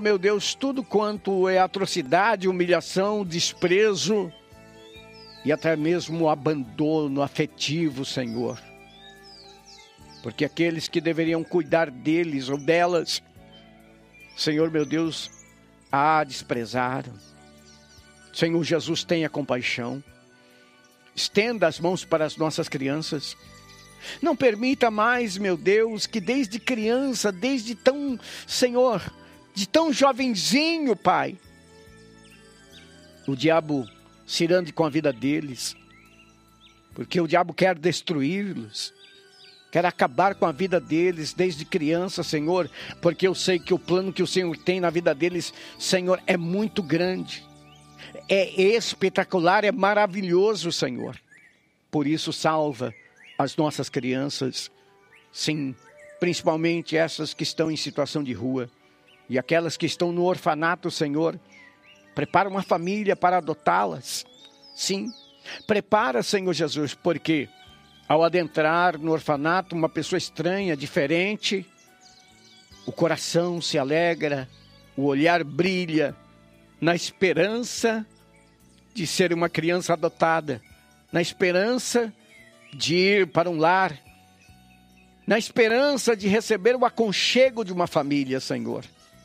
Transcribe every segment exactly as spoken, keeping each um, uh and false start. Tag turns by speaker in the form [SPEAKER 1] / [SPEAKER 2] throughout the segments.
[SPEAKER 1] Meu Deus, tudo quanto é atrocidade, humilhação, desprezo e até mesmo abandono afetivo, Senhor. Porque aqueles que deveriam cuidar deles ou delas, Senhor meu Deus, a desprezaram. Senhor Jesus, tenha compaixão. Estenda as mãos para as nossas crianças. Não permita mais, meu Deus, que desde criança, desde tão, Senhor, de tão jovenzinho, Pai, o diabo se ande com a vida deles, porque o diabo quer destruí-los, quer acabar com a vida deles desde criança, Senhor, porque eu sei que o plano que o Senhor tem na vida deles, Senhor, é muito grande, é espetacular, é maravilhoso, Senhor. Por isso, salva as nossas crianças, sim, principalmente essas que estão em situação de rua, e aquelas que estão no orfanato, Senhor. Prepara uma família para adotá-las. Sim, prepara, Senhor Jesus, porque ao adentrar no orfanato, uma pessoa estranha, diferente, o coração se alegra, o olhar brilha, na esperança de ser uma criança adotada, na esperança de ir para um lar, na esperança de receber o aconchego de uma família, Senhor.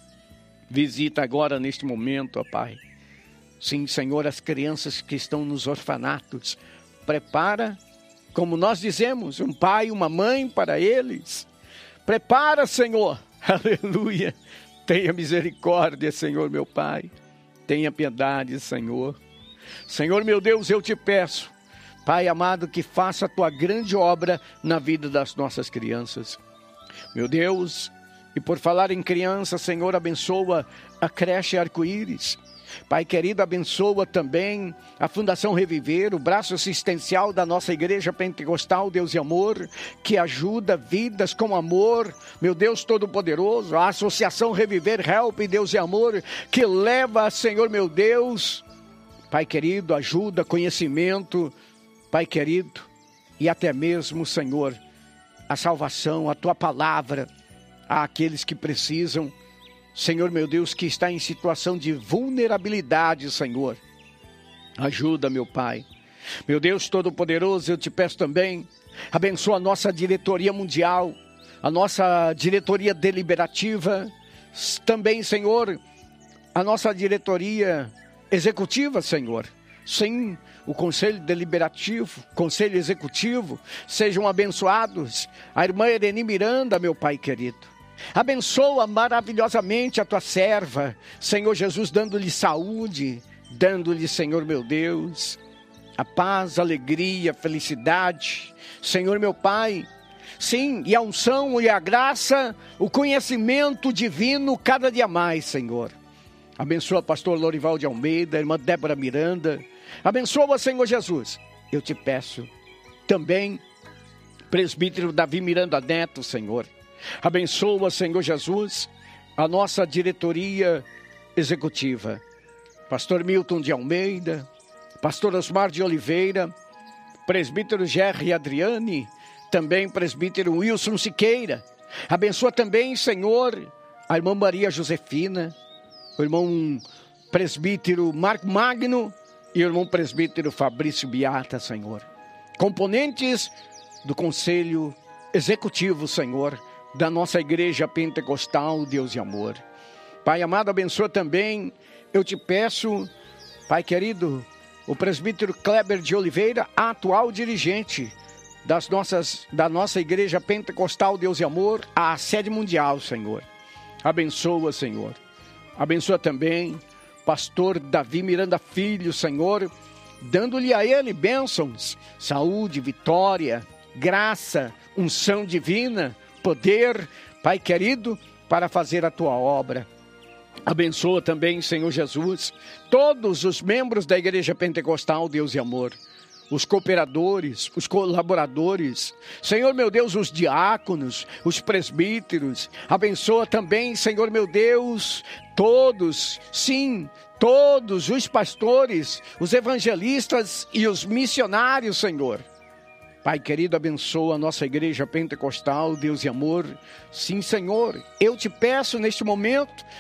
[SPEAKER 1] Visita agora neste momento, ó Pai. Sim, Senhor, as crianças que estão nos orfanatos. Prepara, como nós dizemos, um pai e uma mãe para eles. Prepara, Senhor. Aleluia. Tenha misericórdia, Senhor, meu Pai. Tenha piedade, Senhor. Senhor, meu Deus, eu te peço, Pai amado, que faça a tua grande obra na vida das nossas crianças. Meu Deus, e por falar em criança, Senhor, abençoa a creche Arco-Íris. Pai querido, abençoa também a Fundação Reviver, o braço assistencial da nossa Igreja Pentecostal, Deus e Amor, que ajuda vidas com amor, meu Deus Todo-Poderoso, a Associação Reviver, Help, Deus e Amor, que leva, Senhor meu Deus, Pai querido, ajuda, conhecimento, Pai querido, e até mesmo, Senhor, a salvação, a Tua Palavra, àqueles que precisam, Senhor meu Deus, que está em situação de vulnerabilidade, Senhor. Ajuda, meu Pai. Meu Deus Todo-Poderoso, eu te peço também, abençoa a nossa diretoria mundial, a nossa diretoria deliberativa, também, Senhor, a nossa diretoria executiva, Senhor. Sim, o Conselho Deliberativo, Conselho Executivo, sejam abençoados. A irmã Ereni Miranda, meu Pai querido. Abençoa maravilhosamente a tua serva, Senhor Jesus, dando-lhe saúde, dando-lhe, Senhor meu Deus, a paz, a alegria, a felicidade, Senhor meu Pai, sim, e a unção e a graça, o conhecimento divino cada dia mais, Senhor. Abençoa pastor Lorival de Almeida, irmã Débora Miranda, abençoa, Senhor Jesus, eu te peço, também, presbítero Davi Miranda Neto, Senhor. Abençoa, Senhor Jesus, a nossa diretoria executiva. Pastor Milton de Almeida, pastor Osmar de Oliveira, presbítero Gerry Adriane, também presbítero Wilson Siqueira. Abençoa também, Senhor, a irmã Maria Josefina, o irmão presbítero Marco Magno e o irmão presbítero Fabrício Beata, Senhor. Componentes do Conselho Executivo, Senhor, da nossa Igreja Pentecostal, Deus e Amor. Pai amado, abençoa também, eu te peço, Pai querido, o presbítero Kleber de Oliveira, atual dirigente das nossas, da nossa Igreja Pentecostal, Deus e Amor, a sede mundial, Senhor. Abençoa, Senhor. Abençoa também pastor Davi Miranda Filho, Senhor, dando-lhe a ele bênçãos, saúde, vitória, graça, unção divina, poder, Pai querido, para fazer a tua obra. Abençoa também, Senhor Jesus, todos os membros da Igreja Pentecostal, Deus e Amor, os cooperadores, os colaboradores, Senhor meu Deus, os diáconos, os presbíteros. Abençoa também, Senhor meu Deus, todos, sim, todos os pastores, os evangelistas e os missionários, Senhor. Pai querido, abençoa a nossa Igreja Pentecostal, Deus e Amor. Sim, Senhor, eu te peço neste momento,